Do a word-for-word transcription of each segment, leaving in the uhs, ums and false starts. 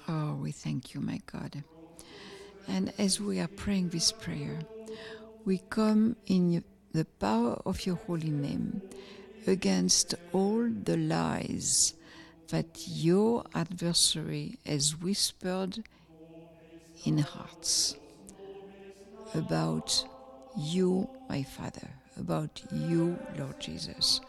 Oh, we thank you, my God. And as we are praying this prayer, we come in the power of your holy name against all the lies that your adversary has whispered in hearts about you, my Father, about you, Lord Jesus.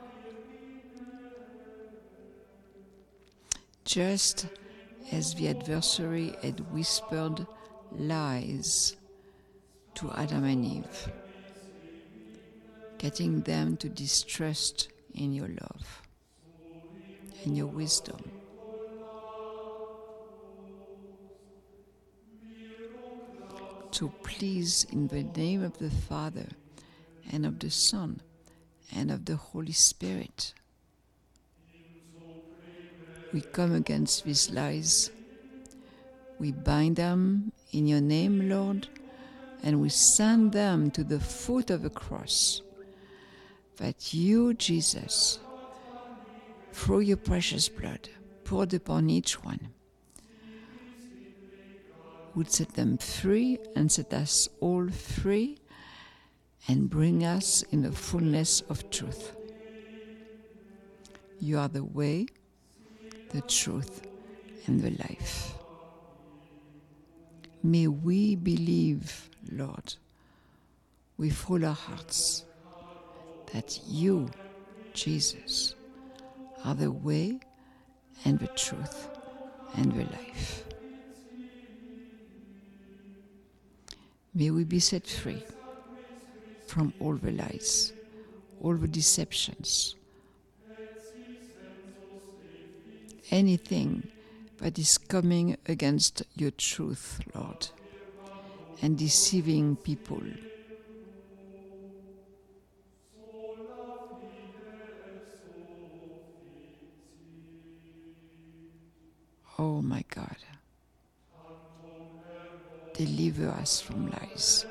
Just as the adversary had whispered lies to Adam and Eve, getting them to distrust in your love and your wisdom. So please, in the name of the Father, and of the Son, and of the Holy Spirit, we come against these lies. We bind them in your name, Lord, and we send them to the foot of the cross, that you, Jesus, through your precious blood poured upon each one, would set them free and set us all free and bring us in the fullness of truth. You are the way, the truth, and the life. May we believe, Lord, with all our hearts, that you, Jesus, are the way and the truth and the life. May we be set free from all the lies, all the deceptions, anything that is coming against your truth, Lord, and deceiving people. Oh my God, deliver us from lies.